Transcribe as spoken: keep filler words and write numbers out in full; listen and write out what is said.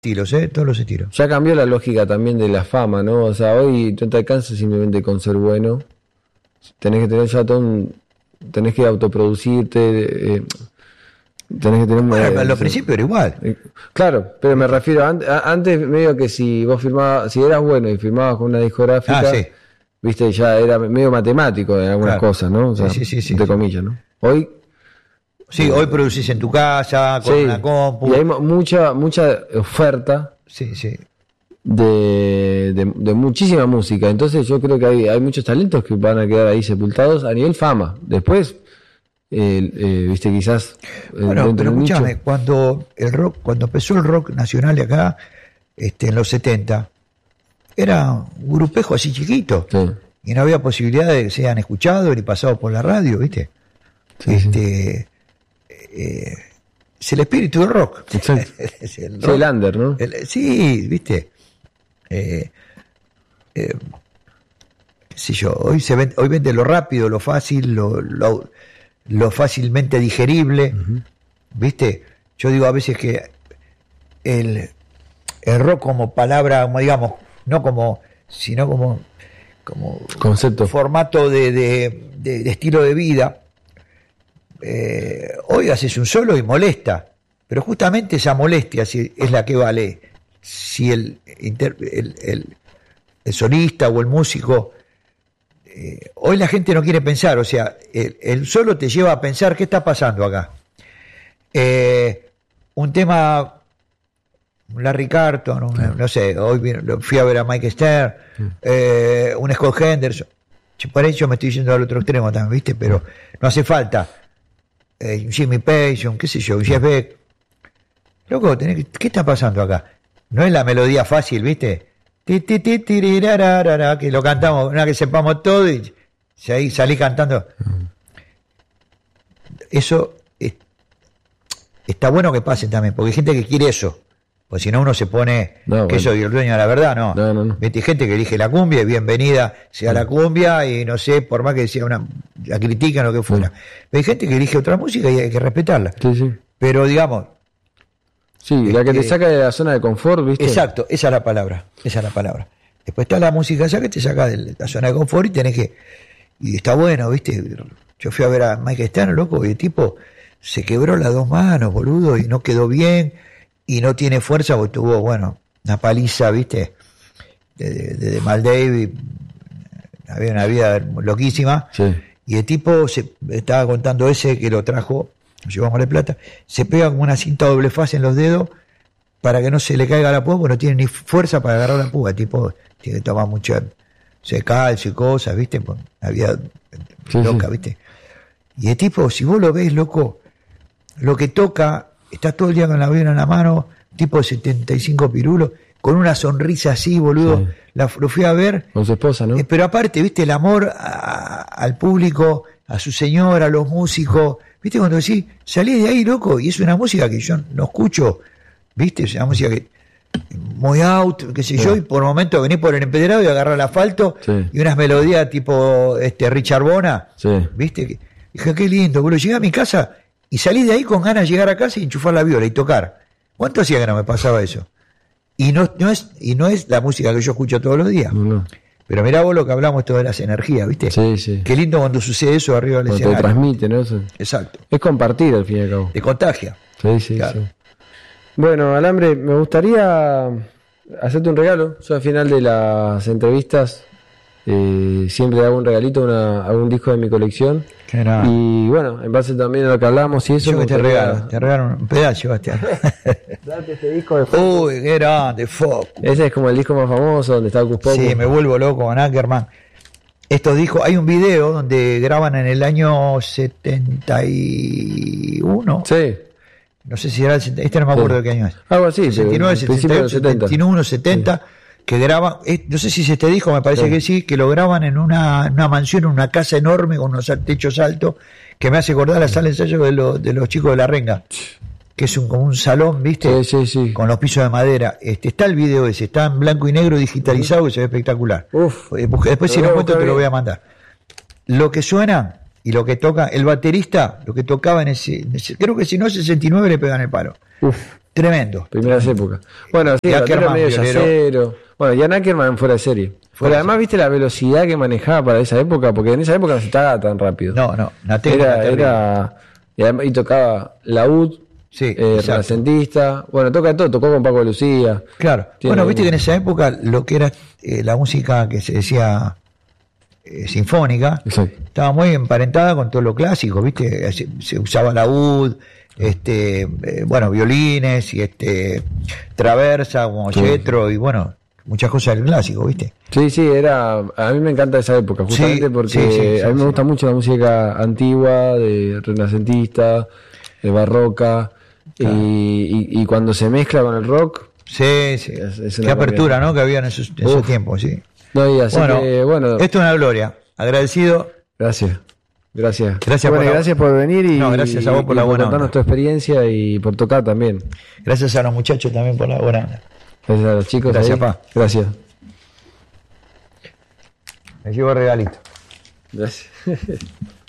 estilos, ¿eh? Todos los estilos. Ya cambió la lógica también de la fama, ¿no? O sea, hoy no te alcanza simplemente con ser bueno. Tenés que tener ya todo un... Tenés que autoproducirte... Eh, tenés que tener... Bueno, eh, a los principios era igual. Eh, claro, pero me refiero... An- a- antes medio que si vos firmabas... Si eras bueno y firmabas con una discográfica... Ah, sí. Viste, ya era medio matemático en algunas Claro. cosas, ¿no? O sea, Sí, sí, sí, sí, entre sí. comillas, ¿no? Hoy... Sí, hoy producís en tu casa, con Sí, una compu. y hay mu- mucha mucha oferta Sí, sí. de, de, de muchísima música. Entonces yo creo que hay, hay muchos talentos que van a quedar ahí sepultados a nivel fama. Después, eh, eh, viste, quizás... eh, Bueno, dentro pero del nicho- escúchame, cuando el rock, cuando empezó el rock nacional de acá, este, en los setenta, era un grupejo así chiquito. Sí, Y no había posibilidad de que sean escuchados ni pasados por la radio, ¿viste? sí, sí. este eh, es el espíritu del rock. Exacto. Es el Sí, rock. el under, ¿no? El- sí, ¿viste? Eh, eh, qué sé yo, hoy se vende, hoy vende lo rápido, lo fácil, lo, lo, lo fácilmente digerible, ¿viste? Yo digo a veces que el, el rock como palabra, como digamos, no como, sino como, como Concepto. formato de, de, de- de estilo de vida, eh, hoy haces un solo y molesta, pero justamente esa molestia si- es la que vale. Si el, inter- el, el, el solista o el músico, eh, hoy la gente no quiere pensar, o sea, el, el solo te lleva a pensar qué está pasando acá. Eh, un tema, Larry Carton, un- no sé, hoy vino- lo fui a ver a Mike Stern, eh, un Scott Henderson. Che, por eso me estoy yendo al otro extremo también, ¿viste? Pero no hace falta. Eh, Jimmy Page, un qué sé yo, Jeff Beck. Loco, tenés que- ¿qué está pasando acá? No es la melodía fácil, ¿viste? Ti, ti, ti, tirirararara, que lo cantamos, una que sepamos todo y si ahí salí cantando. Eso es- está bueno que pase también, porque hay gente que quiere eso. Pues si no uno se pone No, que bueno. soy el dueño de la verdad, no. No, no, no. Viste, hay gente que elige la cumbia y bienvenida sea la cumbia y no sé, por más que sea una, la critican o lo que fuera. Pero hay gente que elige otra música y hay que respetarla. Sí, sí. Pero digamos, Sí, la que te Este- saca de la zona de confort, ¿viste? exacto, esa es la palabra, esa es la palabra. Después está la música esa que te saca de la zona de confort y tenés que, y está bueno, viste, yo fui a ver a Mike Stern, loco, y el tipo se quebró las dos manos, boludo, y no quedó bien, y no tiene fuerza, porque tuvo, bueno, una paliza, viste, de, de, de, de Mal Davis, había una vida loquísima, Sí. y el tipo se estaba contando ese que lo trajo, lo llevamos de plata, se pega como una cinta doble faz en los dedos para que no se le caiga la púa, porque no tiene ni fuerza para agarrar la púa. El tipo tiene que tomar mucha se calcio y cosas, ¿viste? Pues, una vida Sí, loca, sí. ¿viste? Y el tipo, si vos lo ves, loco, lo que toca, está todo el día con la vena en la mano, tipo de setenta y cinco pirulos, con una sonrisa así, boludo. Sí. La, lo fui a ver. Con su esposa, ¿no? Eh, pero aparte, viste, el amor a- al público, a su señora, a los músicos, viste, cuando decís, salí de ahí, loco, y es una música que yo no escucho, viste, es una música que muy out, qué sé Sí. yo, y por momentos venís por el empedrado y agarrar el asfalto, Sí. y unas melodías tipo este Richard Bona, Sí. viste, que- dije, qué lindo, boludo, llegué a mi casa y salí de ahí con ganas de llegar a casa y enchufar la viola y tocar. ¿Cuánto hacía que no me pasaba eso? Y no, no es, y no es la música que yo escucho todos los días. No, no. Pero mirá vos lo que hablamos esto de las energías, ¿viste? Sí, sí. Qué lindo cuando sucede eso arriba del Cuando te escenario. transmite, ¿no? Eso- Exacto. Es compartir al fin y al cabo. Te contagia. Sí, sí, Claro. sí. Bueno, Alambre, me gustaría hacerte un regalo. Yo al final de las entrevistas eh, siempre hago un regalito, una, hago un disco de mi colección. Qué nada. Y bueno, en base también a lo que hablamos y eso. Yo me que te gustaría regalo, te regalo un pedazo, Bastián. darte este disco de Uy, qué grande, Focus. Ese es como el disco más famoso, donde está Ocus Pocus. Sí, me vuelvo loco con Ackerman. Estos discos, hay un video donde graban en el año setenta y uno. Sí, No sé si era el setenta, este no me acuerdo Sí. de qué año es. algo así. sesenta y nueve, pero principio de setenta y ocho, los setenta. setenta y uno, setenta, que graban, eh, no sé si se te dijo, me parece Sí. que sí, que lo graban en una, en una mansión, en una casa enorme con unos techos altos, que me hace acordar la sala de ensayo de, lo- de los chicos de la Renga, que es un, como un salón, ¿viste? Sí, sí, sí. Con los pisos de madera. Este, está el video ese, está en blanco y negro digitalizado y se ve espectacular. Uf. Eh, busca- Después Lo si voy lo a encuentro buscar te lo bien. voy a mandar. Lo que suena y lo que toca, el baterista, lo que tocaba en ese, en ese creo que si no sesenta y nueve le pegan el palo. Uf, tremendo. primeras épocas. Bueno, sí, el batero medio yacero. Bueno, Jan Ackerman fuera de serie. Pero además, viste la velocidad que manejaba para esa época, porque en esa época no se estaba tan rápido. No, no, Natero era, era y, además, y tocaba laúd, sí, eh, renacentista, bueno, toca todo, tocó con Paco Lucía. Claro, bueno, viste que en esa época lo que era eh, la música que se decía eh, sinfónica, exacto, estaba muy emparentada con todo lo clásico, viste, se, se usaba laúd, este, eh, bueno, violines y este traversa como Yetro, sí, y bueno, muchas cosas del clásico, ¿viste? Sí, sí, era, a mí me encanta esa época, justamente sí, porque sí, sí, sí, a mí me sí. gusta mucho la música antigua, de renacentista, de barroca, claro. y, y, y cuando se mezcla con el rock... Sí, sí, es, es qué apertura, ¿no?, que había en esos, en esos tiempos, sí. No, y así bueno, que, bueno... Esto es una gloria, agradecido. Gracias. Gracias. Gracias, bueno, por la... gracias por venir y, no, gracias a vos por la buena por contarnos onda. tu experiencia y por tocar también. Gracias a los muchachos también por la buena onda. Gracias a los chicos. Gracias, ahí. Pa. Gracias. Me llevo regalito. Gracias.